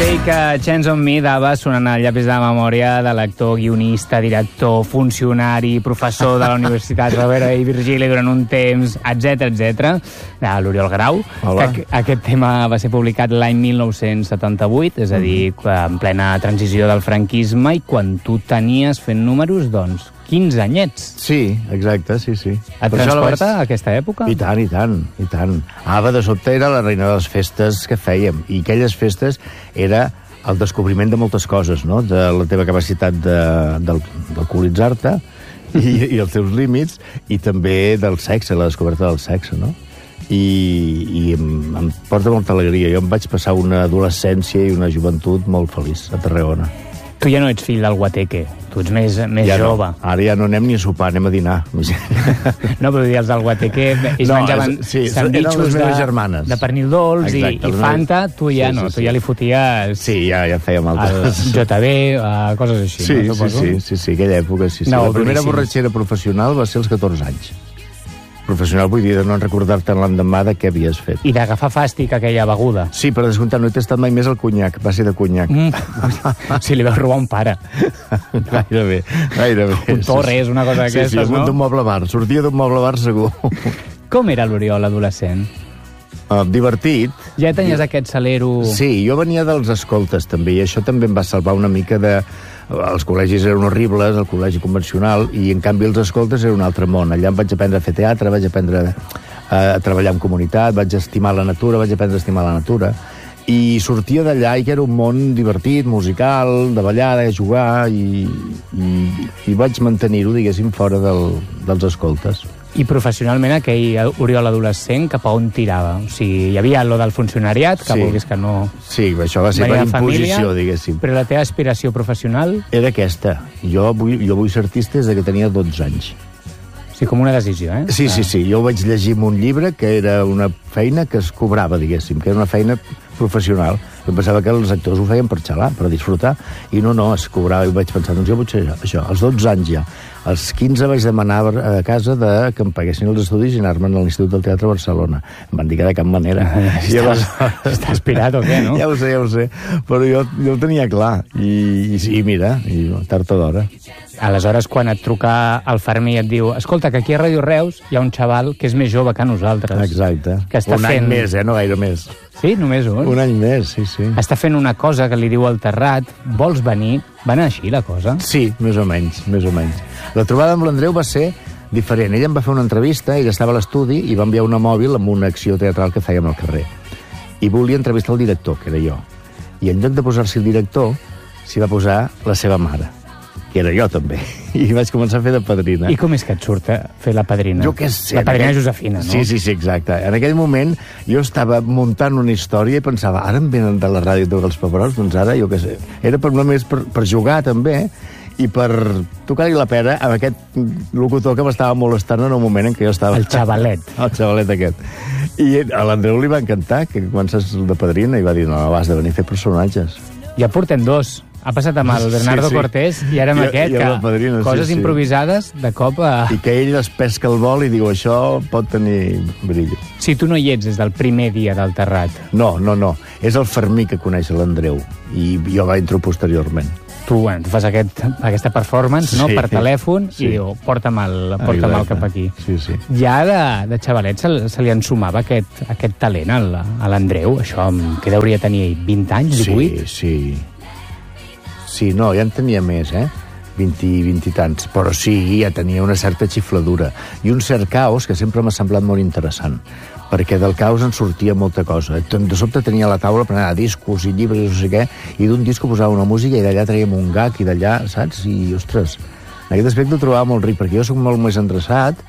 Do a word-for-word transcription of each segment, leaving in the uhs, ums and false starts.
Take a Chance on Me dava sonant al llapis de la memòria de l'actor, guionista, director, funcionari, professor de la Universitat Rovira i Virgili durant un temps, etcètera, etcètera, de l'Oriol Grau. Que aquest tema va ser publicat l'any mil nou-cents setanta-vuit, és a dir, en plena transició del franquisme, i quan tu tenies fent números, doncs, quinze anyets. Sí, exacte, sí, sí. Et transporta a aquesta època? I tant, i tant, i tant. Ava, de sobte, era la reina de les festes que fèiem, i aquelles festes era el descobriment de moltes coses, no?, de la teva capacitat d'alcoholitzar-te i, i els teus límits, i també del sexe, la descoberta del sexe, no? I, i em, em porta molta alegria. Jo em vaig passar una adolescència i una joventut molt feliç a Tarragona. Tu ja no ets fill del guateque, tu ets més, més ja jove. No. Ara ja no anem ni a sopar, anem a dinar. No, però dir, els del guateque, ells no, menjaven sí, sandvitxos de, germanes. de pernil dolç. Exacte, i, i Fanta, tu ja sí, no, sí, tu ja li foties... Sí, ja, ja fèiem altres. El J B, uh, coses així, sí, no? Sí, sí, sí, sí, aquella època, sí. sí. No, la primera borratxera professional va ser als catorze anys. Professional vull dir de no recordar-te l'endemà de què havies fet. I d'agafar fàstic aquella beguda. Sí, per descomptar, no he tastat mai més el conyac, va ser de conyac. Mm. Si li vas robar un pare. Gairebé, gairebé. Un Torres, una cosa d'aquestes, sí, sí, no? d'un moble bar, sortia d'un moble bar segur. Com era l'Oriol adolescent? Uh, divertit. Ja tenies jo... aquest salero... Sí, jo venia dels escoltes, també, i això també em va salvar una mica de... Els col·legis eren horribles, el col·legi convencional, i en canvi els escoltes era un altre món. Allà em vaig aprendre a fer teatre, vaig aprendre a treballar en comunitat, vaig estimar la natura, vaig aprendre a estimar la natura, i sortia d'allà i que era un món divertit, musical, de ballar, de jugar, i, i, i vaig mantenir-ho, diguéssim, fora del, dels escoltes. I professionalment aquell Oriol adolescent cap a on tirava? O sigui, hi havia lo del funcionariat, que sí. Vulguis que no... Sí, això va ser per imposició, família, diguéssim. Però la teva aspiració professional? Era aquesta. Jo vull, jo vull ser artista des que tenia dotze anys. O sigui, com una decisió, eh? Sí, sí, sí. Jo ho vaig llegir en un llibre que era una feina que es cobrava, diguéssim, que era una feina professional. Jo pensava que els actors ho feien per xalar, per disfrutar, i no, no, es cobrava, i vaig pensar, doncs jo vull ser això. Als dotze anys ja. Als quinze vaig demanar a casa de que em paguessin els estudis i anar-me'n a l'Institut del Teatre de Barcelona. Em van dir que de cap manera. Està, aleshores... està aspirat o què, no? Ja ho sé, ja ho sé. Però jo, jo ho tenia clar. I, i sí, mira, i tard o d'hora. Aleshores, quan et truca el Fermí i et diu escolta, que aquí a Ràdio Reus hi ha un xaval que és més jove que nosaltres. Exacte. Que està un fent... any més, eh? No gaire més. Sí? Només un? Un any més, sí, sí. Està fent una cosa que li diu al Terrat, vols venir? Va anar així, la cosa? Sí, més o menys, més o menys. La trobada amb l'Andreu va ser diferent. Ella em va fer una entrevista, ella estava a l'estudi i va enviar una mòbil amb una acció teatral que fèiem al carrer. I volia entrevistar el director, que era jo. I en lloc de posar-s'hi el director, s'hi va posar la seva mare, que era jo també. I vaig començar a fer de padrina. I com és que et surt a fer la padrina? Jo què sé. La padrina aquell... Josefina, no? Sí, sí, sí, exacte. En aquell moment jo estava muntant una història i pensava, ara em venen de la ràdio tots els pebrots, doncs ara, jo què sé. Era per només per, per jugar, també, i per tocar-li la pera amb aquest locutor que m'estava molestant en un moment en què jo estava... El xavalet. El xavalet aquest. I a l'Andreu li va encantar que comences de padrina i va dir, no, vas de venir a fer personatges. Ja portem dos. Ha passat amb el Bernardo sí, sí. Cortés i ara amb I, aquest, i que padrina, coses sí, sí. improvisades de cop a... I que ell es pesca el vol i diu, això pot tenir brillo. Si tu no hi ets des del primer dia del Terrat. No, no, no. És el Fermí que coneix l'Andreu i jo va entrar posteriorment. Tu, bueno, tu fas aquest, aquesta performance, no?, sí, per telèfon sí. i diu, porta'm el, porta'm el cap aquí. Sí, sí. Ja de, de xavalet se, se li ensumava aquest, aquest talent a l'Andreu, això que hauria tenir vint anys, divuit? Sí, sí. Sí, no, ja en tenia més, eh? vint, vint i tants. Però sí, ja tenia una certa xifladura. I un cert caos que sempre m'ha semblat molt interessant. Perquè del caos en sortia molta cosa. De sobte tenia la taula per anar a discos i llibres, no sé què, i d'un disco posava una música i d'allà traiem un gag i d'allà, saps? I, ostres, en aquest aspecte ho trobava molt ric, perquè jo soc molt més endreçat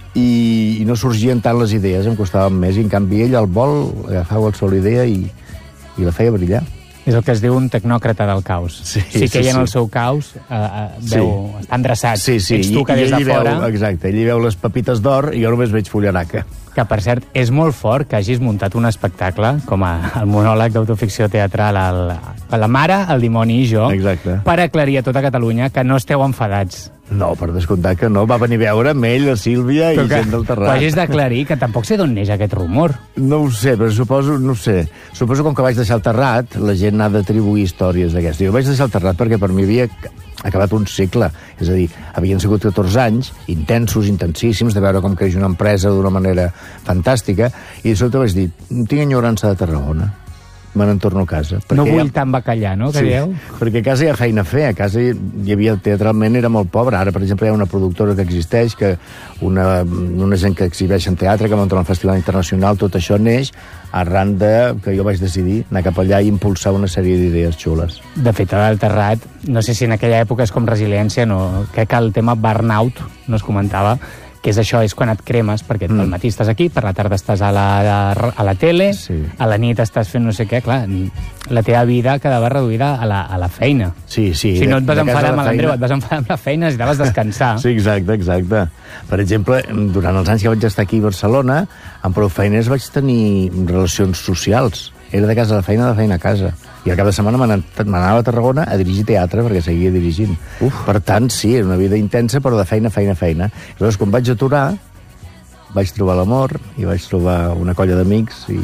i, i no sorgien tant les idees, em costaven més, i en canvi ell al vol agafava qualsevol idea i, i la feia brillar. És el que es diu un tecnòcrata del caos. Sí, sí que ell sí, en el sí. seu caos eh, eh, veu, sí. està endreçat. Sí, sí. Ets tu que I, des de fora... Veu, exacte, ell hi veu les pepites d'or i jo només veig fullaraca. Que, per cert, és molt fort que hagis muntat un espectacle, com a, el monòleg d'autoficció teatral, el, la mare, el dimoni i jo, exacte. Per aclarir a tota Catalunya que no esteu enfadats. No, per descomptar que no. Va venir a veure amb ell, la Sílvia i gent del Terrat. Però hagis d'aclarir que tampoc sé d'on neix aquest rumor. No ho sé, però suposo, no ho sé. Suposo com que vaig deixar el Terrat, la gent ha d'atribuir històries d'aquestes. Jo vaig deixar el Terrat perquè per mi havia acabat un cicle. És a dir, havien sigut catorze anys, intensos, intensíssims, de veure com creix una empresa d'una manera fantàstica, i de sobte vaig dir, tinc enyorança de Tarragona. Me n'en torno a casa. No vull ha... tant bacallà, no? Que sí, dieu? perquè a casa hi ha feina a fer. A casa hi, hi havia, teatralment era molt pobre. Ara, per exemple, hi ha una productora que existeix, que una, una gent que exhibeix en teatre, que munta un festival internacional, tot això neix arran de que jo vaig decidir anar cap allà i impulsar una sèrie d'idees xules. De fet, al Terrat, no sé si en aquella època és com resiliència, no. Crec que el tema burnout no es comentava, que és això, és quan et cremes, perquè mm. al matí estàs aquí, per la tarda estàs a la, a la tele, sí. a la nit estàs fent no sé què, clar, la teva vida quedava reduïda a la, a la feina. Sí, sí. Si no et vas de, enfadar de amb l'Andreu, et vas enfadar amb la feina, necessitaves descansar. Sí, exacte, exacte. Per exemple, durant els anys que vaig estar aquí a Barcelona, amb prou feines vaig tenir relacions socials. Era de casa a la feina, de feina a casa. I al cap de setmana m'anava a Tarragona a dirigir teatre, perquè seguia dirigint. Uf. Per tant, sí, era una vida intensa, però de feina, feina, feina. I llavors, quan vaig aturar, vaig trobar l'amor i vaig trobar una colla d'amics i...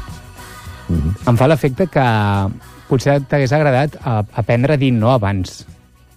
Mm-hmm. Em fa l'efecte que potser t'hagués agradat aprendre a dir no abans.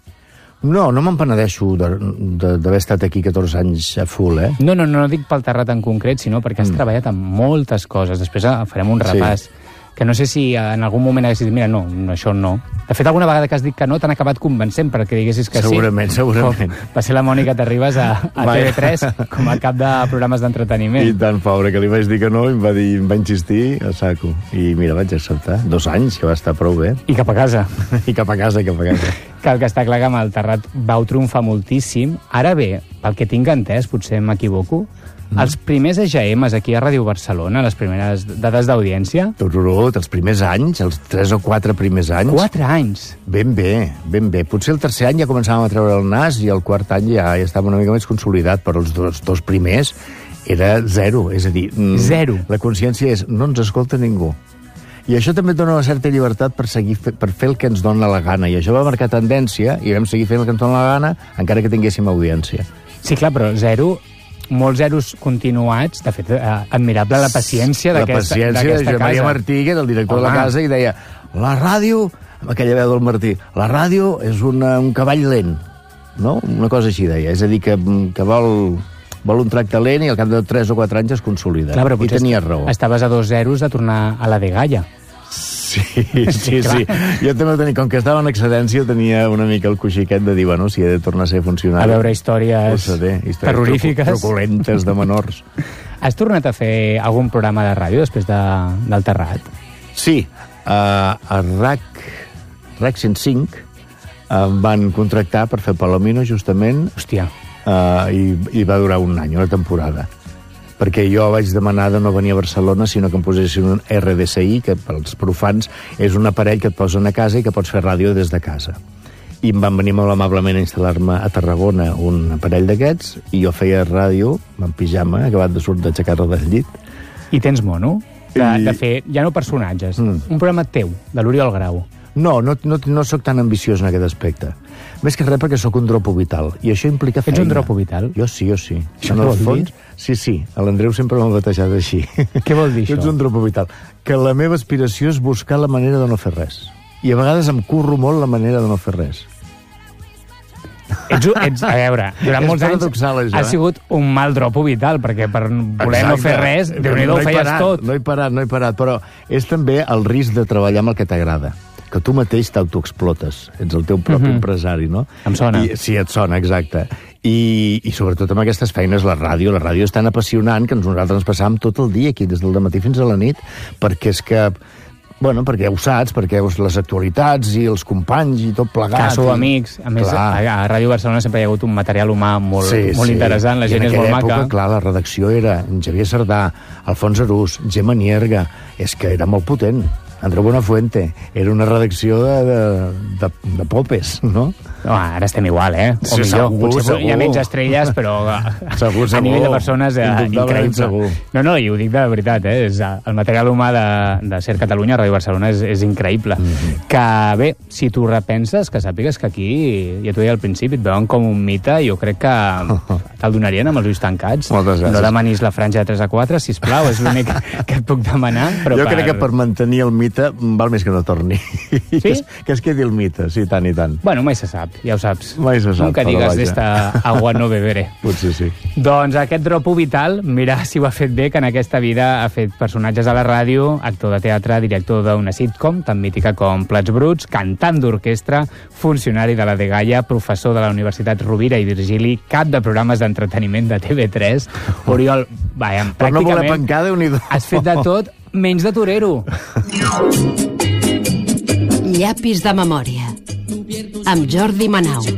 No, no me'n penedeixo d'haver estat aquí catorze anys a full, eh? No, no, no dic pel Terrat en concret, sinó perquè has mm. treballat en moltes coses. Després farem un repàs. Sí. Que no sé si en algun moment haguessis dit, mira, no, això no. De fet, alguna vegada que has dit que no, t'han acabat convencent perquè diguessis que segurament, sí. Segurament, segurament. Va ser la Mònica Terribas a, a T V tres com a cap de programes d'entreteniment. I tant, pobre, que li vaig dir que no i em va, dir, em va insistir a saco. I mira, vaig acceptar. Dos anys, que va estar prou bé. I cap a casa. I cap a casa, cap a casa. Que el que està clar que amb el Terrat vau triomfar moltíssim. Ara bé, pel que tinc entès, potser m'equivoco, Mm. Els primers E G Ms aquí a Ràdio Barcelona, les primeres dades d'audiència... Tururut, els primers anys, els tres o quatre primers anys... Quatre anys? Ben bé, ben bé. Potser el tercer any ja començàvem a treure el nas i el quart any ja, ja estava una mica més consolidat, però els dos, dos primers era zero, és a dir... Zero. La consciència és, no ens escolta ningú. I això també et dona una certa llibertat per seguir per fer el que ens dona la gana. I això va marcar tendència i vam seguir fent el que ens dona la gana encara que tinguéssim audiència. Sí, clar, però zero... molts zeros continuats, de fet, eh, admirable la paciència d'aquesta casa. La paciència de Joan Maria Martí, que era el director Home. de la casa, i deia, la ràdio, amb aquella veu del Martí, la ràdio és una, un cavall lent, no? Una cosa així deia, és a dir, que, que vol, vol un tracte lent i al cap de tres o quatre anys es consolida. Clar, però I tenia raó. Estaves a dos zeros de tornar a la de Gaia. Sí, sí, sí. Jo també tenia, com que estava en excedència, tenia una mica el coixiquet de dir, bueno, si he de tornar a ser funcionari... A veure històries, seré, històries terrorífiques. Truculentes de menors. Has tornat a fer algun programa de ràdio després de, del Terrat? Sí, uh, a RAC, RAC cent cinc em van contractar per fer Palomino, justament. Hòstia. Uh, i, I va durar un any, una temporada. Perquè jo vaig demanar de no venir a Barcelona, sinó que em posessin un R D C I, que pels profans és un aparell que et posen a casa i que pots fer ràdio des de casa. I em van venir molt amablement a instal·lar-me a Tarragona un aparell d'aquests, i jo feia ràdio, en pijama, acabat de sortir d'aixecar-me del llit. I tens mono? De, I... de fer, ja no personatges, mm. un programa teu, de l'Oriol Grau. No, no, no, no sóc tan ambiciós en aquest aspecte. Més que res perquè sóc un dropo vital, i això implica feina. Ets un dropo vital? Jo sí, jo sí. Això què vol fons, dir? Sí, sí, l'Andreu sempre m'ha batejat així. Què vol dir, això? Ets un dropo vital. Que la meva aspiració és buscar la manera de no fer res. I a vegades em curro molt la manera de no fer res. Ets, ets, a veure, durant molts anys això, has eh? sigut un mal dropo vital, perquè per voler Exacte. no fer res, Déu-n'hi-do, no ho feies parat, tot. No he parat, no he parat, però és també el risc de treballar amb el que t'agrada, que tu mateix t'autoexplotes, ets el teu propi mm-hmm. empresari, no? Em sona. I, sí, et sona, exacte. I, I sobretot amb aquestes feines, la ràdio, la ràdio és tan apassionant que nosaltres ens passàvem tot el dia aquí, des del dematí fins a la nit, perquè és que... Bueno, perquè ho saps, perquè les actualitats i els companys i tot plegat. Que sou i... amics. A més, a, a Ràdio Barcelona sempre hi ha hagut un material humà molt, sí, molt sí. interessant, la gent és molt època, maca. Clar, la redacció era en Xavier Sardà, Alfons Arús, Gemma Nierga, és que era molt potent. Andreu Buenafuente. Era una redacció de, de, de, de popes, no? No, ara estem igual, eh? O Sí, millor, segur, potser segur. hi ha menys estrelles, però a, Segur, a segur. nivell de persones eh, Indubtablement increïble. segur. No, no, i ho dic de veritat, eh? És, eh, el material humà de, de Ser Catalunya, Ràdio Barcelona, és, és increïble. Mm -hmm. Que, bé, si tu repenses, que sàpigues que aquí, ja t'ho deia al principi, et veuen com un mite, jo crec que te'l donarien amb els ulls tancats. Moltes gràcies. No demanis la franja de tres a quatre, sisplau, és l'únic que et puc demanar. Però jo per... crec que per mantenir el mite val més que no torni. Sí? que, es, que es quedi el mite, sí, tant i tant. Bueno, mai se sap, ja ho saps. Mai se sap, Nunca però digues vaja. d'esta agua no beberé. Potser sí. Doncs aquest Dropo Vital, mira si ho ha fet bé, que en aquesta vida ha fet personatges a la ràdio, actor de teatre, director d'una sitcom, tan mítica com Plats Bruts, cantant d'orquestra, funcionari de la Dgaia, professor de la Universitat Rovira i Virgili, cap de programes d'entreteniment de T V tres. Oriol, vaja, Per no voler pràcticament pencar, Déu-n'hi-do. has fet de tot menys de torero. Llapis de memòria amb Jordi Manau.